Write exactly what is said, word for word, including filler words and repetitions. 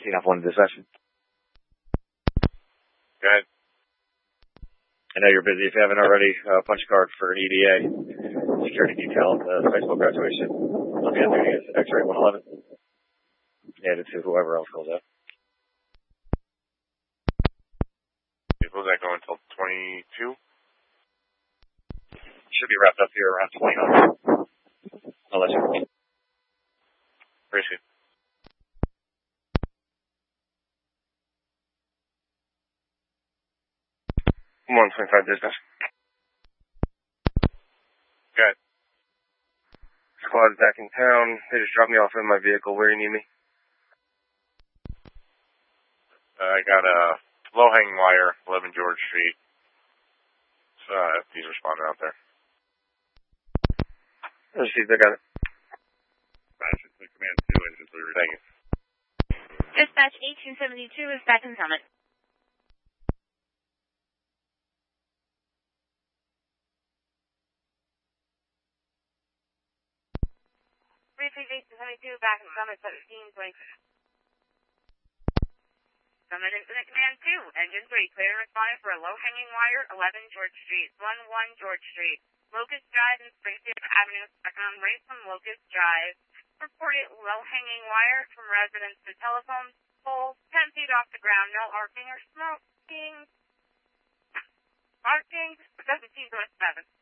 C N F one dispatch. Go ahead. I know you're busy. If you haven't already, uh, punch a card for an E D A security detail at the high school graduation. I'll be on duty as X-ray one eleven. Added to whoever else calls out. Was that going until twenty-two? Should be wrapped up here around twenty-nine. I'll let you know. Appreciate it. one twenty-five dispatch. Good. Squad's back in town. They just dropped me off in my vehicle. Where do you need me? Uh, I got a low-hanging wire, eleven George Street. So, uh, he's responding out there. Received, I got it. Dispatch, it's command two, engine three. Thank you. Dispatch eighteen seventy-two is back in Summit. Retrieve eighteen seventy-two back in Summit, seventeen twenty-six. Summit Incident Command two, Engine three, clear and responding for a low-hanging wire, eleven George Street, one one George Street, Locust Drive and Springfield Avenue, second on right from Locust Drive. Reported low-hanging wire from residence to telephone pole, ten feet off the ground, no arcing or smoking. Arcing, seventeen twenty-seven.